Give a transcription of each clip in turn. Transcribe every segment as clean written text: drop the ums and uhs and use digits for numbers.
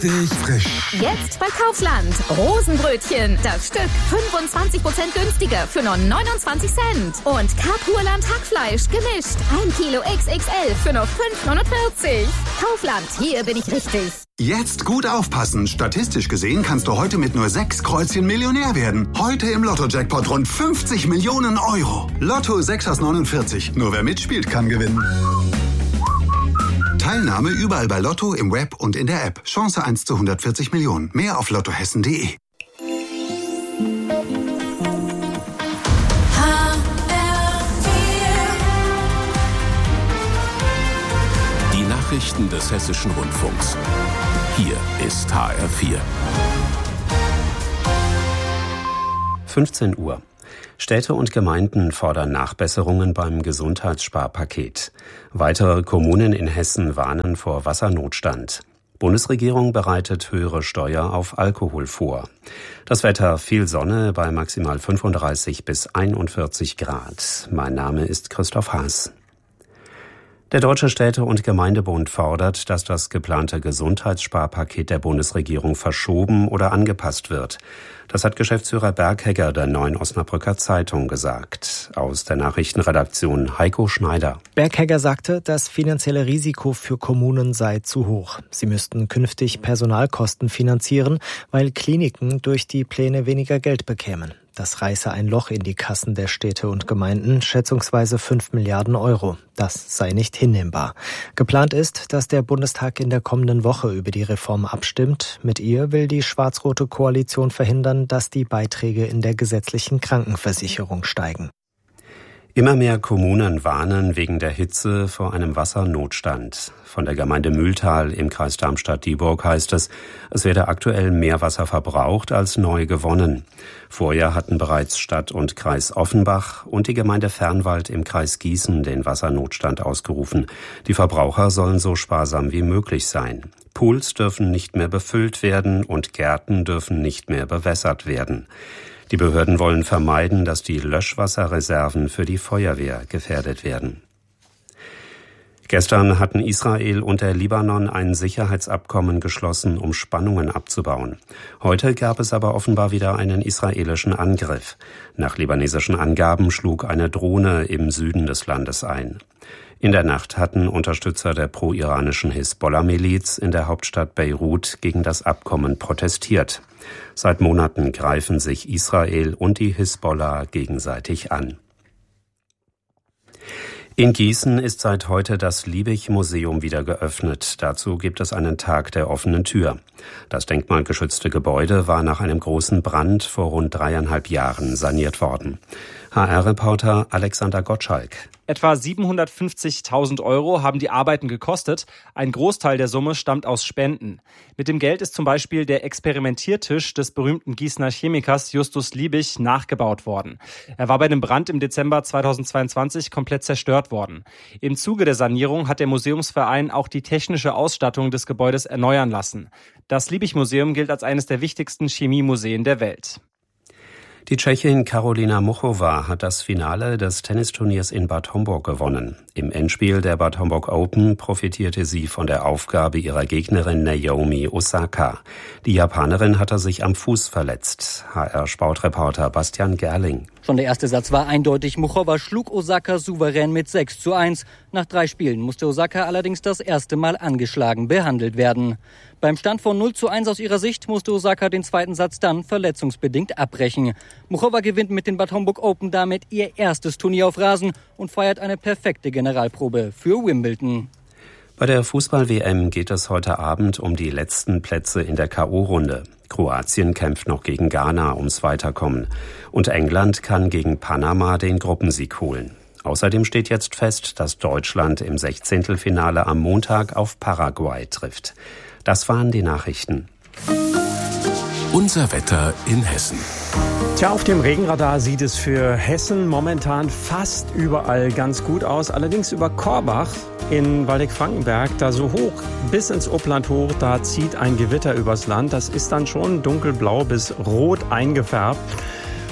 Frisch. Jetzt bei Kaufland. Rosenbrötchen. Das Stück 25% günstiger für nur 29 Cent. Und Kapurland Hackfleisch gemischt. 1 Kilo XXL für nur 5,49. Kaufland, hier bin ich richtig. Jetzt gut aufpassen. Statistisch gesehen kannst du heute mit nur 6 Kreuzchen Millionär werden. Heute im Lotto-Jackpot rund 50 Millionen Euro. Lotto 6 aus 49. Nur wer mitspielt, kann gewinnen. Teilnahme überall bei Lotto, im Web und in der App. Chance 1 zu 140 Millionen. Mehr auf lottohessen.de. Die Nachrichten des Hessischen Rundfunks. Hier ist HR4. 15 Uhr. Städte und Gemeinden fordern Nachbesserungen beim Gesundheitssparpaket. Weitere Kommunen in Hessen warnen vor Wassernotstand. Bundesregierung bereitet höhere Steuer auf Alkohol vor. Das Wetter: viel Sonne bei maximal 35 bis 41 Grad. Mein Name ist Christoph Haas. Der Deutsche Städte- und Gemeindebund fordert, dass das geplante Gesundheitssparpaket der Bundesregierung verschoben oder angepasst wird. Das hat Geschäftsführer Berghegger der Neuen Osnabrücker Zeitung gesagt. Aus der Nachrichtenredaktion Heiko Schneider. Berghegger sagte, das finanzielle Risiko für Kommunen sei zu hoch. Sie müssten künftig Personalkosten finanzieren, weil Kliniken durch die Pläne weniger Geld bekämen. Das reiße ein Loch in die Kassen der Städte und Gemeinden, schätzungsweise 5 Milliarden Euro. Das sei nicht hinnehmbar. Geplant ist, dass der Bundestag in der kommenden Woche über die Reform abstimmt. Mit ihr will die schwarz-rote Koalition verhindern, dass die Beiträge in der gesetzlichen Krankenversicherung steigen. Immer mehr Kommunen warnen wegen der Hitze vor einem Wassernotstand. Von der Gemeinde Mühltal im Kreis Darmstadt-Dieburg heißt es werde aktuell mehr Wasser verbraucht als neu gewonnen. Vorher hatten bereits Stadt und Kreis Offenbach und die Gemeinde Fernwald im Kreis Gießen den Wassernotstand ausgerufen. Die Verbraucher sollen so sparsam wie möglich sein. Pools dürfen nicht mehr befüllt werden und Gärten dürfen nicht mehr bewässert werden. Die Behörden wollen vermeiden, dass die Löschwasserreserven für die Feuerwehr gefährdet werden. Gestern hatten Israel und der Libanon ein Sicherheitsabkommen geschlossen, um Spannungen abzubauen. Heute gab es aber offenbar wieder einen israelischen Angriff. Nach libanesischen Angaben schlug eine Drohne im Süden des Landes ein. In der Nacht hatten Unterstützer der pro-iranischen Hisbollah-Miliz in der Hauptstadt Beirut gegen das Abkommen protestiert. Seit Monaten greifen sich Israel und die Hisbollah gegenseitig an. In Gießen ist seit heute das Liebig-Museum wieder geöffnet. Dazu gibt es einen Tag der offenen Tür. Das denkmalgeschützte Gebäude war nach einem großen Brand vor rund 3,5 Jahren saniert worden. HR-Reporter Alexander Gottschalk. Etwa 750.000 € haben die Arbeiten gekostet. Ein Großteil der Summe stammt aus Spenden. Mit dem Geld ist zum Beispiel der Experimentiertisch des berühmten Gießener Chemikers Justus Liebig nachgebaut worden. Er war bei dem Brand im Dezember 2022 komplett zerstört worden. Im Zuge der Sanierung hat der Museumsverein auch die technische Ausstattung des Gebäudes erneuern lassen. Das Liebig-Museum gilt als eines der wichtigsten Chemiemuseen der Welt. Die Tschechin Karolina Muchova hat das Finale des Tennisturniers in Bad Homburg gewonnen. Im Endspiel der Bad Homburg Open profitierte sie von der Aufgabe ihrer Gegnerin Naomi Osaka. Die Japanerin hatte sich am Fuß verletzt. HR-Sportreporter Bastian Gerling. Schon der erste Satz war eindeutig. Muchova schlug Osaka souverän mit 6:1. Nach 3 Spielen musste Osaka allerdings das erste Mal angeschlagen behandelt werden. Beim Stand von 0:1 aus ihrer Sicht musste Osaka den zweiten Satz dann verletzungsbedingt abbrechen. Muchova gewinnt mit den Bad Homburg Open damit ihr erstes Turnier auf Rasen und feiert eine perfekte Generalprobe für Wimbledon. Bei der Fußball-WM geht es heute Abend um die letzten Plätze in der K.O.-Runde. Kroatien kämpft noch gegen Ghana ums Weiterkommen. Und England kann gegen Panama den Gruppensieg holen. Außerdem steht jetzt fest, dass Deutschland im 16. am Montag auf Paraguay trifft. Das waren die Nachrichten. Unser Wetter in Hessen. Tja, auf dem Regenradar sieht es für Hessen momentan fast überall ganz gut aus. Allerdings über Korbach in Waldeck-Frankenberg, da so hoch bis ins Uppland hoch, da zieht ein Gewitter übers Land. Das ist dann schon dunkelblau bis rot eingefärbt.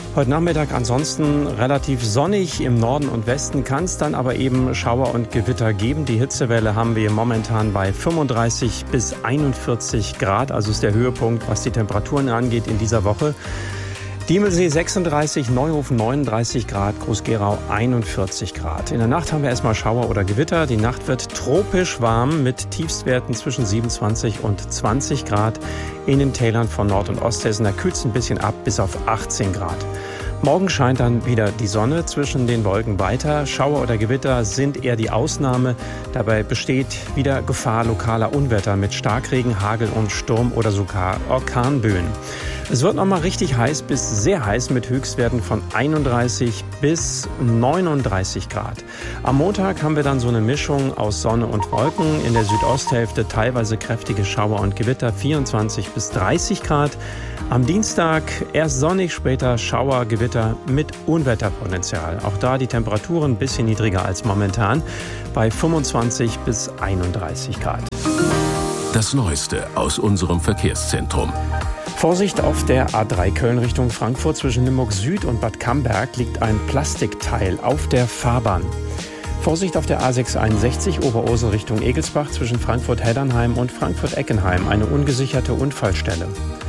Heute Nachmittag ansonsten relativ sonnig. Im Norden und Westen kann es dann aber eben Schauer und Gewitter geben. Die Hitzewelle haben wir momentan bei 35 bis 41 Grad. Also ist der Höhepunkt, was die Temperaturen angeht in dieser Woche. Diemelsee 36, Neuhofen 39 Grad, Groß-Gerau 41 Grad. In der Nacht haben wir erstmal Schauer oder Gewitter. Die Nacht wird tropisch warm mit Tiefstwerten zwischen 27 und 20 Grad. In den Tälern von Nord- und Osthessen, da kühlt es ein bisschen ab bis auf 18 Grad. Morgen scheint dann wieder die Sonne zwischen den Wolken weiter. Schauer oder Gewitter sind eher die Ausnahme. Dabei besteht wieder Gefahr lokaler Unwetter mit Starkregen, Hagel und Sturm oder sogar Orkanböen. Es wird nochmal richtig heiß bis sehr heiß mit Höchstwerten von 31 bis 39 Grad. Am Montag haben wir dann so eine Mischung aus Sonne und Wolken. In der Südosthälfte teilweise kräftige Schauer und Gewitter, 24 bis 30 Grad. Am Dienstag erst sonnig, später Schauer, Gewitter mit Unwetterpotenzial. Auch da die Temperaturen ein bisschen niedriger als momentan, bei 25 bis 31 Grad. Das Neueste aus unserem Verkehrszentrum. Vorsicht auf der A3 Köln Richtung Frankfurt. Zwischen Limburg Süd und Bad Camberg liegt ein Plastikteil auf der Fahrbahn. Vorsicht auf der A661 Oberursel Richtung Egelsbach zwischen Frankfurt-Heddernheim und Frankfurt-Eckenheim. Eine ungesicherte Unfallstelle.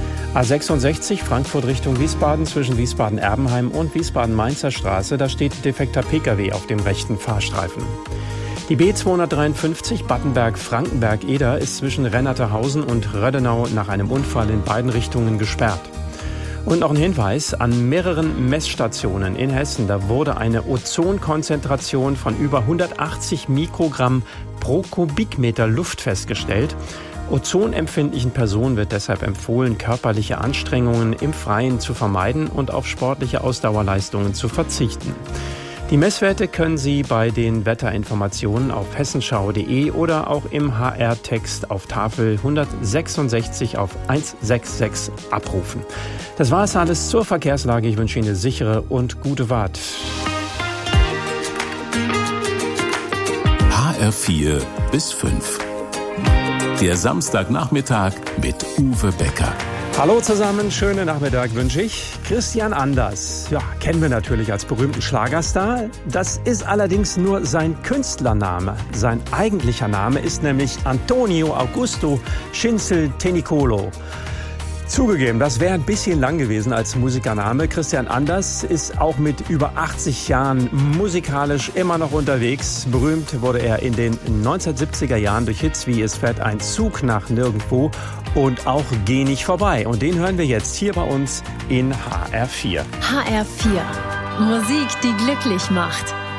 A66 Frankfurt Richtung Wiesbaden zwischen Wiesbaden-Erbenheim und Wiesbaden-Mainzer Straße. Da steht defekter Pkw auf dem rechten Fahrstreifen. Die B253 Battenberg-Frankenberg-Eder ist zwischen Rennerterhausen und Rödenau nach einem Unfall in beiden Richtungen gesperrt. Und noch ein Hinweis, an mehreren Messstationen in Hessen, da wurde eine Ozonkonzentration von über 180 Mikrogramm pro Kubikmeter Luft festgestellt. Ozonempfindlichen Personen wird deshalb empfohlen, körperliche Anstrengungen im Freien zu vermeiden und auf sportliche Ausdauerleistungen zu verzichten. Die Messwerte können Sie bei den Wetterinformationen auf hessenschau.de oder auch im HR-Text auf Tafel 166 auf 166 abrufen. Das war es alles zur Verkehrslage. Ich wünsche Ihnen eine sichere und gute Fahrt. HR4 bis 5. Der Samstagnachmittag mit Uwe Becker. Hallo zusammen, schönen Nachmittag wünsche ich. Christian Anders, ja, kennen wir natürlich als berühmten Schlagerstar. Das ist allerdings nur sein Künstlername. Sein eigentlicher Name ist nämlich Antonio Augusto Schinzel-Tenicolo. Zugegeben, das wäre ein bisschen lang gewesen als Musikername. Christian Anders ist auch mit über 80 Jahren musikalisch immer noch unterwegs. Berühmt wurde er in den 1970er Jahren durch Hits wie Es fährt ein Zug nach nirgendwo und auch Geh nicht vorbei. Und den hören wir jetzt hier bei uns in HR4. HR4. Musik, die glücklich macht.